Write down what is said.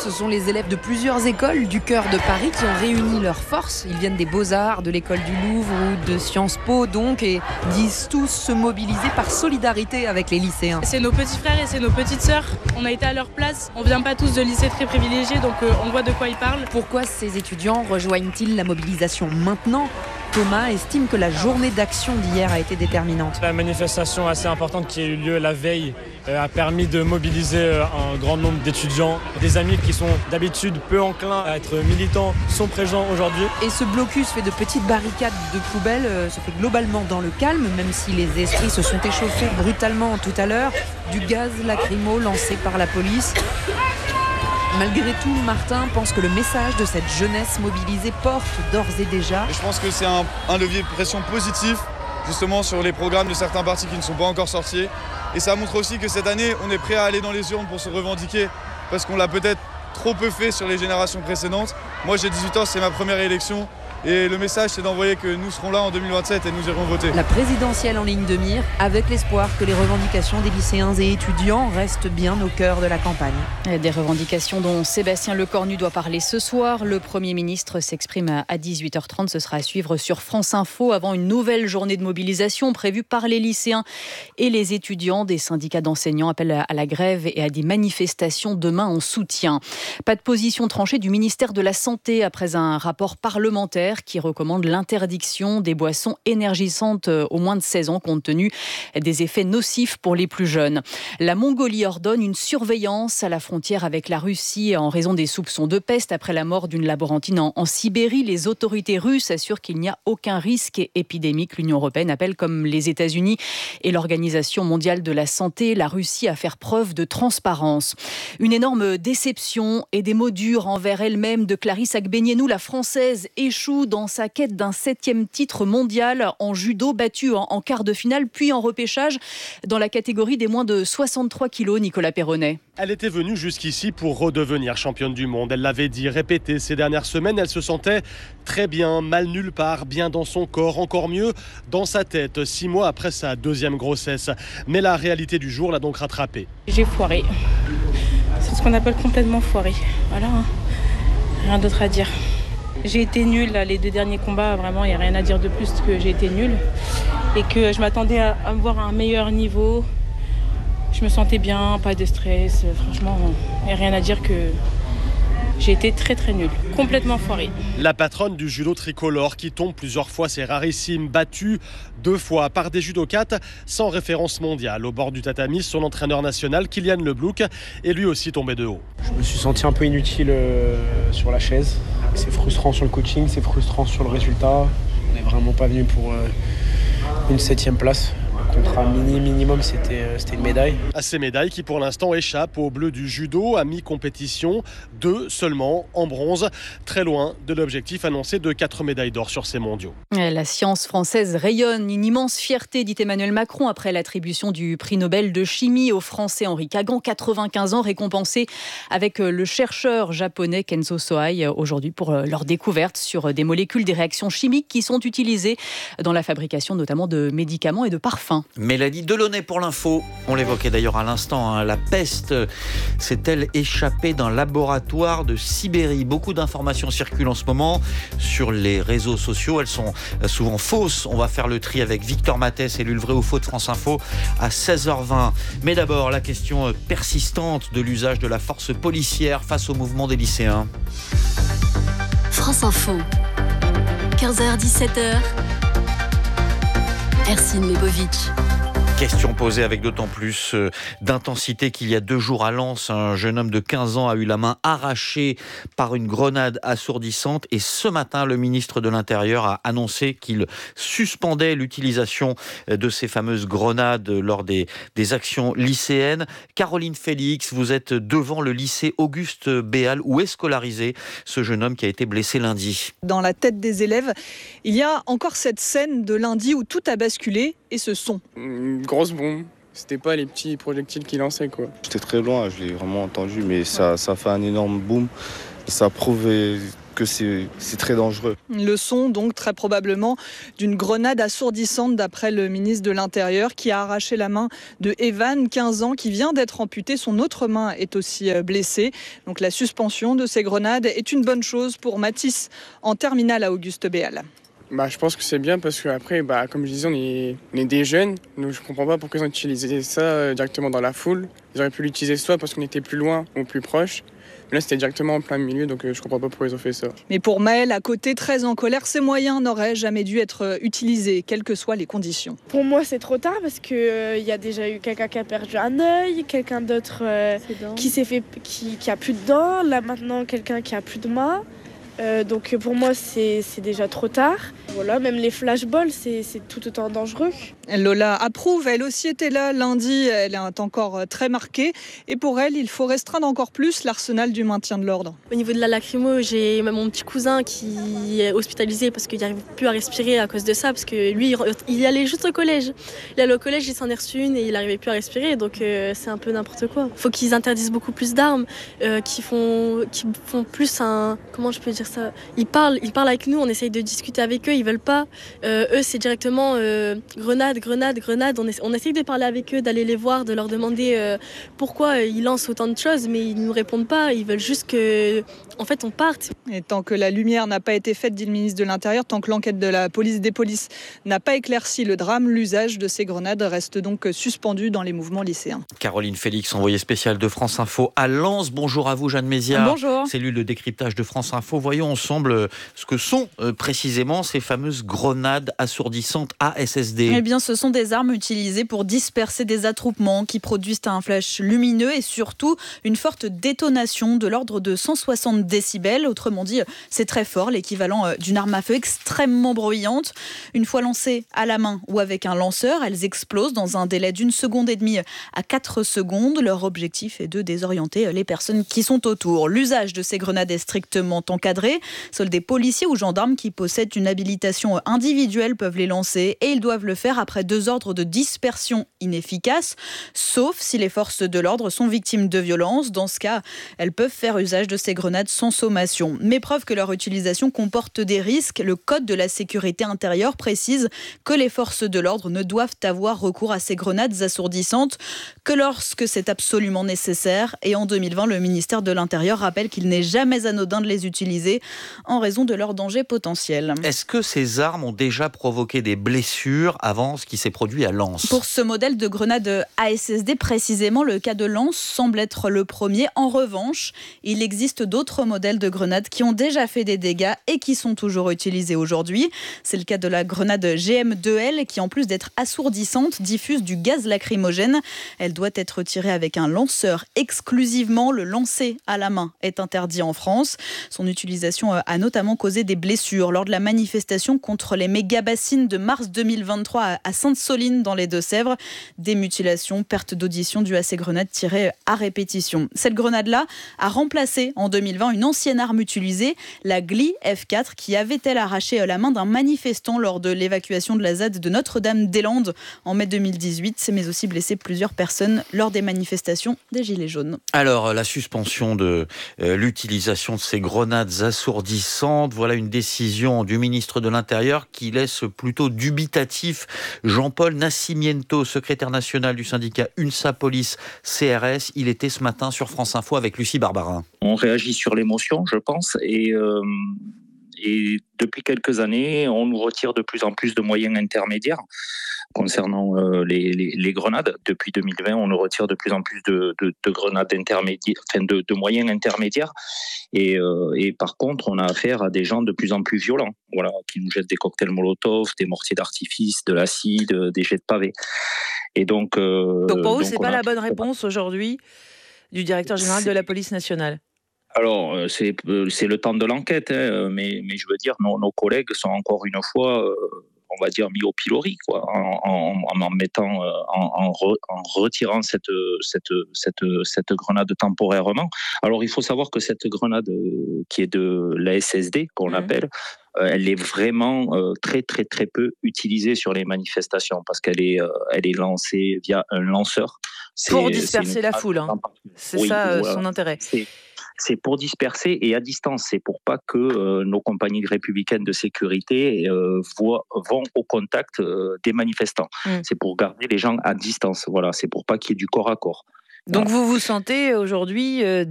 ce sont les élèves de plusieurs écoles du cœur de Paris qui ont réuni leurs forces. Ils viennent des Beaux-Arts, de l'école du Louvre ou de Sciences Po donc, et disent tous se mobiliser par solidarité avec les lycéens. C'est nos petits frères et c'est nos petites sœurs. On a été à leur place. On vient pas tous de lycées très privilégiés, donc on voit de quoi ils parlent. Pourquoi ces étudiants rejoignent-ils la mobilisation maintenant ? Thomas estime que la journée d'action d'hier a été déterminante. La manifestation assez importante qui a eu lieu la veille a permis de mobiliser un grand nombre d'étudiants. Des amis qui sont d'habitude peu enclins à être militants sont présents aujourd'hui. Et ce blocus fait de petites barricades de poubelles se fait globalement dans le calme, même si les esprits se sont échauffés brutalement tout à l'heure. Du gaz lacrymo lancé par la police. Malgré tout, Martin pense que le message de cette jeunesse mobilisée porte d'ores et déjà. Et je pense que c'est un levier de pression positif, justement sur les programmes de certains partis qui ne sont pas encore sortis. Et ça montre aussi que cette année, on est prêt à aller dans les urnes pour se revendiquer, parce qu'on l'a peut-être trop peu fait sur les générations précédentes. Moi, j'ai 18 ans, c'est ma première élection. Et le message, c'est d'envoyer que nous serons là en 2027 et nous irons voter. La présidentielle en ligne de mire, avec l'espoir que les revendications des lycéens et étudiants restent bien au cœur de la campagne. Des revendications dont Sébastien Lecornu doit parler ce soir. Le Premier ministre s'exprime à 18h30. Ce sera à suivre sur France Info avant une nouvelle journée de mobilisation prévue par les lycéens et les étudiants. Des syndicats d'enseignants appellent à la grève et à des manifestations demain en soutien. Pas de position tranchée du ministère de la Santé après un rapport parlementaire qui recommande l'interdiction des boissons énergisantes aux moins de 16 ans compte tenu des effets nocifs pour les plus jeunes. La Mongolie ordonne une surveillance à la frontière avec la Russie en raison des soupçons de peste après la mort d'une laborantine en Sibérie. Les autorités russes assurent qu'il n'y a aucun risque épidémique. L'Union européenne appelle, comme les États-Unis et l'Organisation mondiale de la santé, la Russie à faire preuve de transparence. Une énorme déception et des mots durs envers elle-même de Clarisse Agbenienou. La Française échoue dans sa quête d'un 7e titre mondial en judo, battue en quart de finale, puis en repêchage dans la catégorie des moins de 63 kilos, Nicolas Perronnet. Elle était venue jusqu'ici pour redevenir championne du monde. Elle l'avait dit, répété ces dernières semaines. Elle se sentait très bien, mal nulle part, bien dans son corps, encore mieux dans sa tête, 6 mois après sa 2e grossesse. Mais la réalité du jour l'a donc rattrapée. J'ai foiré. C'est ce qu'on appelle complètement foiré. Voilà, rien d'autre à dire. J'ai été nulle les 2 derniers combats, vraiment il n'y a rien à dire de plus que j'ai été nulle et que je m'attendais à me voir à un meilleur niveau. Je me sentais bien, pas de stress, franchement il n'y a rien à dire que j'ai été très très nulle, complètement foirée. La patronne du judo tricolore qui tombe plusieurs fois, c'est rarissime, battue 2 fois par des judokates sans référence mondiale. Au bord du tatami, son entraîneur national, Kylian Leblouk, est lui aussi tombé de haut. Je me suis senti un peu inutile sur la chaise. C'est frustrant sur le coaching, c'est frustrant sur le résultat. On n'est vraiment pas venu pour une 7e place. Le contrat minimum, c'était une médaille. À ces médailles qui pour l'instant échappent aux Bleus du judo à mi-compétition, 2 seulement en bronze, très loin de l'objectif annoncé de 4 médailles d'or sur ces mondiaux. La science française rayonne, une immense fierté, dit Emmanuel Macron, après l'attribution du prix Nobel de chimie au Français Henri Kagan, 95 ans, récompensé avec le chercheur japonais Kenzo Sohei aujourd'hui pour leur découverte sur des molécules, des réactions chimiques qui sont utilisées dans la fabrication notamment de médicaments et de parfums. Mélanie Delaunay pour l'info. On l'évoquait d'ailleurs à l'instant, la peste s'est-elle échappée d'un laboratoire de Sibérie? Beaucoup d'informations circulent en ce moment sur les réseaux sociaux. Elles sont souvent fausses. On va faire le tri avec Victor Mathès, élu le vrai ou faux de France Info à 16h20. Mais d'abord, la question persistante de l'usage de la force policière face au mouvement des lycéens. France Info, 15h-17h. Ercine Lebovic. Question posée avec d'autant plus d'intensité qu'il y a 2 jours à Lens, un jeune homme de 15 ans a eu la main arrachée par une grenade assourdissante et ce matin, le ministre de l'Intérieur a annoncé qu'il suspendait l'utilisation de ces fameuses grenades lors des actions lycéennes. Caroline Félix, vous êtes devant le lycée Auguste Béal où est scolarisé ce jeune homme qui a été blessé lundi. Dans la tête des élèves, il y a encore cette scène de lundi où tout a basculé et ce son. Une grosse bombe. C'était pas les petits projectiles qu'il lançait, quoi. J'étais très loin, je l'ai vraiment entendu, mais ça fait un énorme boom. Ça prouve que c'est très dangereux. Le son, donc, très probablement d'une grenade assourdissante, d'après le ministre de l'Intérieur, qui a arraché la main de Evan, 15 ans, qui vient d'être amputé. Son autre main est aussi blessée. Donc la suspension de ces grenades est une bonne chose pour Mathis, en terminale à Auguste Béal. Je pense que c'est bien parce qu'après, comme je disais, on est des jeunes, donc je comprends pas pourquoi ils ont utilisé ça directement dans la foule. Ils auraient pu l'utiliser soit parce qu'on était plus loin ou plus proche. Mais là, c'était directement en plein milieu, donc je comprends pas pourquoi ils ont fait ça. Mais pour Maël, à côté, très en colère, ces moyens n'auraient jamais dû être utilisés, quelles que soient les conditions. Pour moi, c'est trop tard parce qu'il y a déjà eu quelqu'un qui a perdu un œil, quelqu'un d'autre qui a plus de dents, là maintenant quelqu'un qui a plus de main. Donc pour moi, c'est déjà trop tard. Voilà, même les flashballs, c'est tout autant dangereux. Lola approuve, elle aussi était là lundi, elle est encore très marquée. Et pour elle, il faut restreindre encore plus l'arsenal du maintien de l'ordre. Au niveau de la lacrymo, j'ai même mon petit cousin qui est hospitalisé parce qu'il n'arrive plus à respirer à cause de ça. Parce que lui, il allait juste au collège. Il allait au collège, il s'en est reçu une et il n'arrivait plus à respirer. Donc c'est un peu n'importe quoi. Il faut qu'ils interdisent beaucoup plus d'armes, qui font plus un... Comment je peux dire ça ? Ils parlent avec nous, on essaye de discuter avec eux, ils veulent pas. Eux, c'est directement grenade. On essaye de parler avec eux, d'aller les voir, de leur demander pourquoi ils lancent autant de choses, mais ils ne nous répondent pas. Ils veulent juste qu'en fait, on parte. Et tant que la lumière n'a pas été faite, dit le ministre de l'Intérieur, tant que l'enquête de la police des polices n'a pas éclairci le drame, l'usage de ces grenades reste donc suspendu dans les mouvements lycéens. Caroline Félix, envoyée spéciale de France Info à Lens. Bonjour à vous, Jeanne Mézières. Bonjour. Cellule de décryptage de France Info. Voyons ensemble ce que sont précisément ces fameuses grenades assourdissantes ASSD. Eh bien, ce sont des armes utilisées pour disperser des attroupements qui produisent un flash lumineux et surtout une forte détonation de l'ordre de 160 décibels. Autrement dit, c'est très fort, l'équivalent d'une arme à feu extrêmement bruyante. Une fois lancées à la main ou avec un lanceur, elles explosent dans un délai d'1,5 seconde à 4 secondes. Leur objectif est de désorienter les personnes qui sont autour. L'usage de ces grenades est strictement encadré. Seuls des policiers ou gendarmes qui possèdent une habilitation individuelle peuvent les lancer et ils doivent le faire après 2 ordres de dispersion inefficaces, sauf si les forces de l'ordre sont victimes de violences. Dans ce cas, elles peuvent faire usage de ces grenades sans sommation. Mais preuve que leur utilisation comporte des risques, le Code de la sécurité intérieure précise que les forces de l'ordre ne doivent avoir recours à ces grenades assourdissantes que lorsque c'est absolument nécessaire. Et en 2020, le ministère de l'Intérieur rappelle qu'il n'est jamais anodin de les utiliser en raison de leur danger potentiel. Est-ce que ces armes ont déjà provoqué des blessures avant ce qui s'est produit à Lens ? Pour ce modèle de grenade ASSD, précisément, le cas de Lens semble être le premier. En revanche, il existe d'autres modèles de grenades qui ont déjà fait des dégâts et qui sont toujours utilisés aujourd'hui. C'est le cas de la grenade GM2L qui, en plus d'être assourdissante, diffuse du gaz lacrymogène. Elle doit être tirée avec un lanceur exclusivement. Le lancer à la main est interdit en France. Son utilisation a notamment causé des blessures lors de la manifestation contre les méga-bassines de mars 2023 à Sainte-Soline dans les Deux-Sèvres. Des mutilations, pertes d'audition dues à ces grenades tirées à répétition. Cette grenade-là a remplacé en 2020 une ancienne arme utilisée, la Gli F4, qui avait elle arraché la main d'un manifestant lors de l'évacuation de la ZAD de Notre-Dame-des-Landes en mai 2018, mais aussi blessé plusieurs personnes lors des manifestations des Gilets jaunes. Alors, la suspension de l'utilisation de ces grenades assourdissantes, voilà une décision du ministre de l'Intérieur qui laisse plutôt dubitatif Jean-Paul Nascimento, secrétaire national du syndicat UNSA Police CRS. Il était ce matin sur France Info avec Lucie Barbarin. On réagit sur l'émotion, je pense, et depuis quelques années, on nous retire de plus en plus de moyens intermédiaires. Concernant les grenades, depuis 2020, on nous retire de plus en plus de grenades intermédiaires, enfin de moyens intermédiaires. Et par contre, on a affaire à des gens de plus en plus violents, voilà, qui nous jettent des cocktails Molotov, des mortiers d'artifice, de l'acide, des jets de pavés. Et donc pour vous, c'est pas la bonne réponse aujourd'hui du directeur général de la police nationale? Alors, c'est le temps de l'enquête, hein, mais je veux dire, nos collègues sont encore une fois, on va dire, mis au pilori, quoi, en mettant, en retirant cette grenade temporairement. Alors, il faut savoir que cette grenade qui est de l'ASSD, qu'on appelle, elle est vraiment très très très peu utilisée sur les manifestations parce qu'elle est lancée via un lanceur. Pour disperser la foule, hein. C'est ça son intérêt. C'est pour disperser et à distance. C'est pour pas que nos compagnies républicaines de sécurité vont au contact des manifestants. C'est pour garder les gens à distance. Voilà, c'est pour pas qu'il y ait du corps à corps. Donc vous vous sentez aujourd'hui